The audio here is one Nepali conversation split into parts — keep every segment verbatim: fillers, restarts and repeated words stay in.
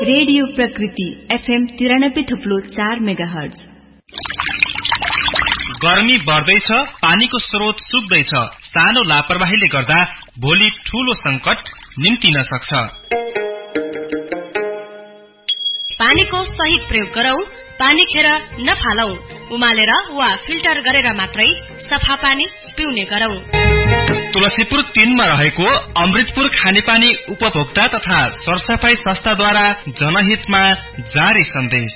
रेडियो प्रकृति एफएम तिरानब्बे थुप्लो चार मेगाहर्ज। गर्मी बढ्दैछ, पानीको स्रोत सुक्दैछ। सानो लापरवाहीले गर्दा भोलि ठूलो संकट निम्तिन सक्छ। पानीको सही प्रयोग गरौं, पानी खेर नफालौं, उमालेर वा फिल्टर गरेर मात्रै सफा पानी पिउने गरौं। तुलसीपुर तीनमा रहेको अमृतपुर खानेपानी उपभोक्ता तथा सरसफाई संस्थाद्वारा जनहितमा जारी सन्देश।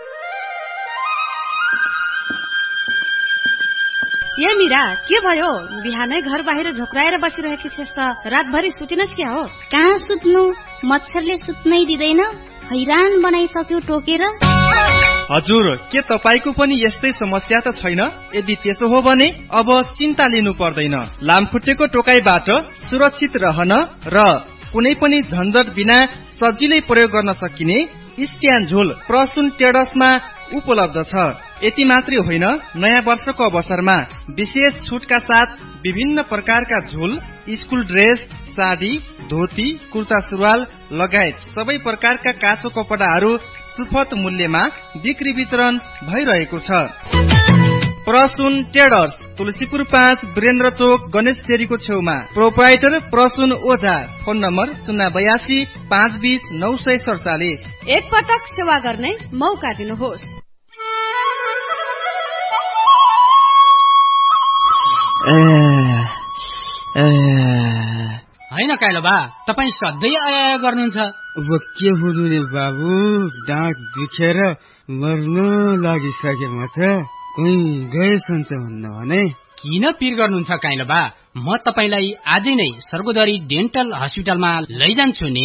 ए मीरा, के भयो? बिहानै घर बाहिर झोक्राएर बसिरहेकी छेस त रातभरि सुतिनस् क्या हो? कहाँ सुत्नु, मच्छरले सुत्नै दिँदैन, हैरान बनाइसक्यो टोकेर। हजुर, के तपाईको पनि यस्तै समस्या त छैन? यदि त्यसो हो भने अब चिन्ता लिनु पर्दैन। लामखुट्टेको टोकाइबाट सुरक्षित रहन र कुनै पनि झन्झट बिना सजिलै प्रयोग गर्न सकिने स्ट्यान्ड झोल प्रसुन ट्रेडर्समा उपलब्ध छ। यति मात्रै होइन, नयाँ वर्षको अवसरमा विशेष छुटका साथ विभिन्न प्रकारका झोल, स्कुल ड्रेस, साडी, धोती, कुर्ता सुरुवाल लगायत सबै प्रकारका काँचो कपडाहरू सुपथ मूल्यमा बिक्री वितरण भइरहेको छ। प्रसुन ट्रेडर्स, तुलसीपुर पाँच, वीरेन्द्र चोक, गणेश चेरीको छेउमा। प्रोप्राइटर प्रसुन ओझा। फोन नम्बर शून्य बयासी पाँच बीस नौ सय सडचालिस। एक पटक सेवा गर्ने मौका दिनुहोस्। होइन काइलो बा, तपाईँ सधैँ आया गर्नुहुन्छ। अब के हुनु रे बाबु, डाँट दुखेर मर्न लागिसके म त। कोही गए सन्च हुन्न भने। किन पिर गर्नुहुन्छ काइलो बा? म तपाईलाई आजै नै सर्गोदरी डेन्टल हस्पिटलमा लैजान्छु नि।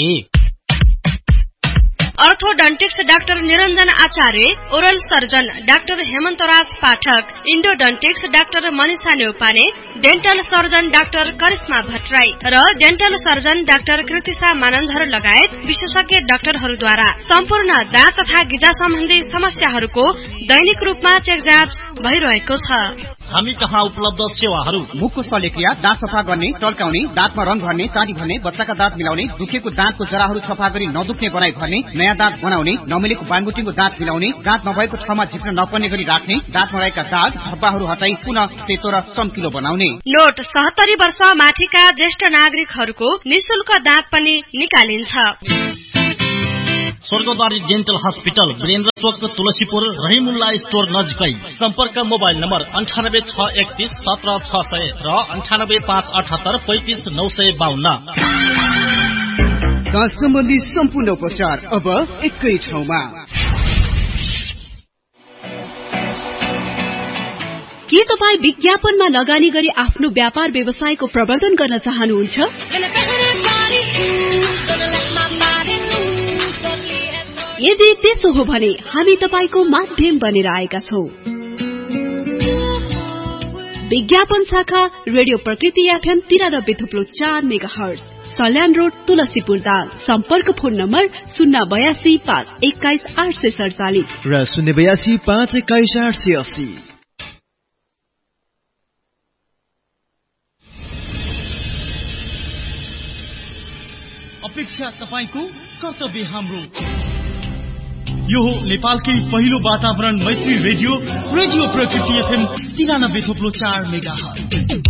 अर्थोडन्टिक्स डाक्टर निरञ्जन आचार्य, ओरल सर्जन डाक्टर हेमन्तराज पाठक, इन्डोडन्टिक्स doctor Manisha Neupane, dental surgeon doctor Karishma Bhattarai र dental surgeon doctor Kritisha Manandhar लगायत विशेषज्ञ डाक्टरहरूद्वारा सम्पूर्ण दाँत तथा गिजा सम्बन्धी समस्याहरूको दैनिक रूपमा चेक जाँच भइरहेको छ। हामी कहाँ उपलब्ध सेवाहरू: मुखको शल्यक्रिया, दाँत सफा गर्ने, टल्काउने, दाँतमा रंग भर्ने, चाँडी भर्ने, बच्चाका दाँत मिलाउने, दुखेको दाँतको जराहरू सफा गरी नदुख्ने बनाई भर्ने, नयाँ दाँत बनाउने, नमिलेको बाङबुटिङको दाँत मिलाउने, दाँत नभएको ठाउँमा झिक्न नपर्ने गरी राख्ने, दाँतमा रहेका दाग धब्बाहरू हटाई पुनः सेतो र चम्किलो बनाउने। नोट सत्तरी वर्ष माथिका ज्येष्ठ नागरिकहरूको निशुल्क दाँत पनि निकालिन्छ। स्वर्गद्वारी डेन्टल हस्पिटल, वीरेन्द्र चोक, तुलसीपुर, रहिमुल्ला स्टोर नजिकै। सम्पर्क मोबाइल नम्बर अन्ठानब्बे छ एकतीस सत्र छ सय र अन्ठानब्बे पाँच अठहत्तर पैंतिस नौ सय बाहन्न। दाँत सम्बन्धी सम्पूर्ण उपचार अब एकै ठाउँमा। के तपाईँ विज्ञापनमा लगानी गरी आफ्नो व्यापार व्यवसायको प्रवर्धन गर्न चाहनुहुन्छ? यदि त्यसो हो भने हामी तपाईको माध्यम बनेर आएका छौं। विज्ञापन शाखा रेडियो प्रकृति एफएम तिरानब्बे थुप्लो चार मेगाहर्ज, सल्यान रोड, तुलसीपुर दाङ। सम्पर्क फोन नम्बर शून्य बयासी पाँच एक्काइस आठ सय सडचालिस र शून्य बयासी पाँच एक्काइस आठ सय अस्सी। अपेक्षा तपाईको, कर्तव्य हाम्रो। यो हो नेपालकै पहिलो वातावरण मैत्री रेडियो, रेडियो प्रकृति एफएम तिरानब्बे थुप्लो चार मेगाहर्ज।